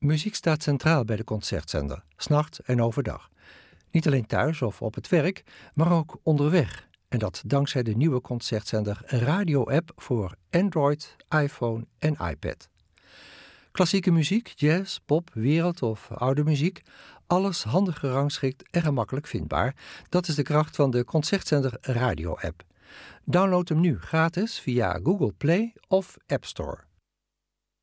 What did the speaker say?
Muziek staat centraal bij de Concertzender, 's nachts en overdag. Niet alleen thuis of op het werk, maar ook onderweg. En dat dankzij de nieuwe Concertzender radio-app voor Android, iPhone en iPad. Klassieke muziek, jazz, pop, wereld of oude muziek, alles handig gerangschikt en gemakkelijk vindbaar. Dat is de kracht van de Concertzender radio-app. Download hem nu gratis via Google Play of App Store.